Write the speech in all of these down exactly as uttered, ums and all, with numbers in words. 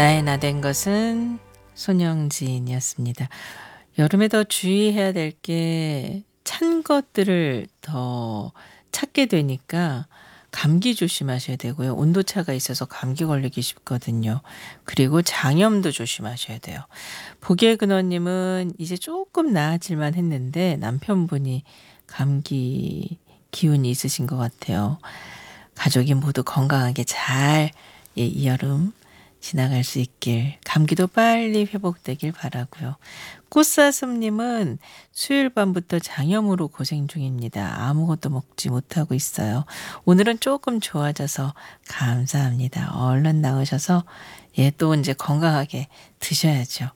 나의 나 된 것은 손영진이었습니다. 여름에 더 주의해야 될 게 찬 것들을 더 찾게 되니까 감기 조심하셔야 되고요. 온도차가 있어서 감기 걸리기 쉽거든요. 그리고 장염도 조심하셔야 돼요. 보기의 근원님은 이제 조금 나아질만 했는데 남편분이 감기 기운이 있으신 것 같아요. 가족이 모두 건강하게 잘 예, 이 여름 지나갈 수 있길, 감기도 빨리 회복되길 바라고요. 꽃사슴님은 수요일 밤부터 장염으로 고생 중입니다. 아무것도 먹지 못하고 있어요. 오늘은 조금 좋아져서 감사합니다. 얼른 나으셔서 예, 또 이제 건강하게 드셔야죠.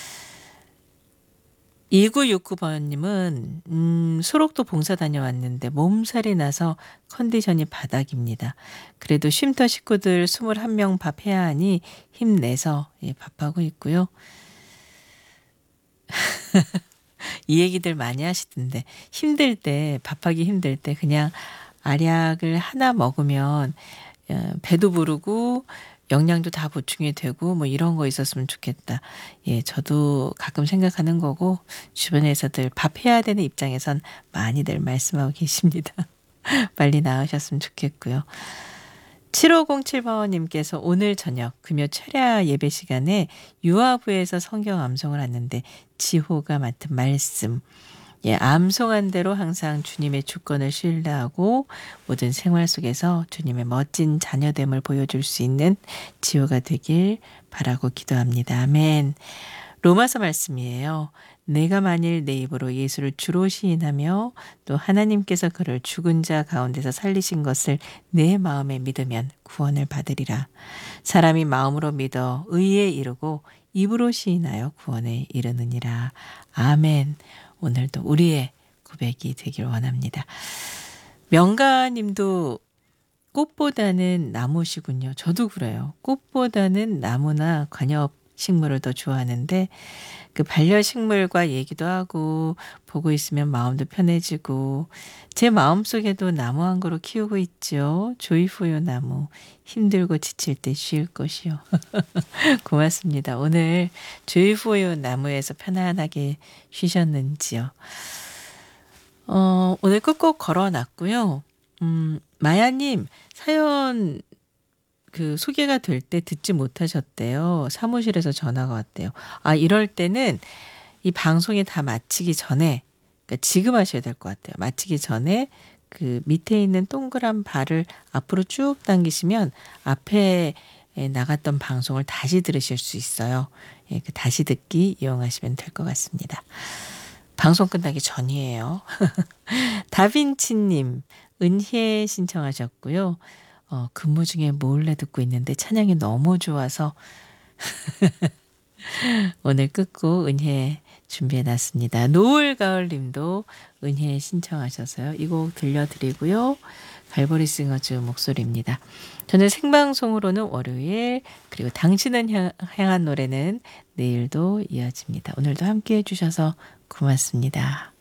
이구육구 번님은 음, 소록도 봉사 다녀왔는데 몸살이 나서 컨디션이 바닥입니다. 그래도 쉼터 식구들 이십일 명 밥해야 하니 힘내서 예, 밥하고 있고요. 이 얘기들 많이 하시던데 힘들 때, 밥하기 힘들 때 그냥 알약을 하나 먹으면 어, 배도 부르고 영양도 다 보충이 되고 뭐 이런 거 있었으면 좋겠다. 예, 저도 가끔 생각하는 거고 주변에서들 밥해야 되는 입장에선 많이들 말씀하고 계십니다. 빨리 나으셨으면 좋겠고요. 칠오공칠 번님께서 오늘 저녁 금요 철야 예배 시간에 유아부에서 성경 암송을 하는데 지호가 맡은 말씀, 예, 암송한 대로 항상 주님의 주권을 신뢰하고 모든 생활 속에서 주님의 멋진 자녀됨을 보여줄 수 있는 지호가 되길 바라고 기도합니다. 아멘. 로마서 말씀이에요. 내가 만일 내 입으로 예수를 주로 시인하며 또 하나님께서 그를 죽은 자 가운데서 살리신 것을 내 마음에 믿으면 구원을 받으리라. 사람이 마음으로 믿어 의에 이르고 입으로 시인하여 구원에 이르느니라. 아멘. 오늘도 우리의 고백이 되길 원합니다. 명가님도 꽃보다는 나무시군요. 저도 그래요. 꽃보다는 나무나 관엽 식물을 더 좋아하는데 그 반려식물과 얘기도 하고 보고 있으면 마음도 편해지고 제 마음속에도 나무 한 그루 키우고 있죠. 조이포요 나무. 힘들고 지칠 때 쉴 것이요. 고맙습니다. 오늘 조이포요 나무에서 편안하게 쉬셨는지요. 어, 오늘 끝곡 걸어놨고요. 음, 마야님 사연 그 소개가 될 때 듣지 못하셨대요. 사무실에서 전화가 왔대요. 아, 이럴 때는 이 방송이 다 마치기 전에, 그러니까 지금 하셔야 될 것 같아요. 마치기 전에 그 밑에 있는 동그란 발을 앞으로 쭉 당기시면 앞에 나갔던 방송을 다시 들으실 수 있어요. 예, 그 다시 듣기 이용하시면 될 것 같습니다. 방송 끝나기 전이에요. 다빈치님, 은혜 신청하셨고요. 어, 근무 중에 몰래 듣고 있는데 찬양이 너무 좋아서 오늘 끝곡 은혜 준비해놨습니다. 노을 가을님도 은혜 신청하셔서요. 이 곡 들려드리고요. 갈보리 싱어즈 목소리입니다. 저는 생방송으로는 월요일, 그리고 당신은 향, 향한 노래는 내일도 이어집니다. 오늘도 함께해 주셔서 고맙습니다.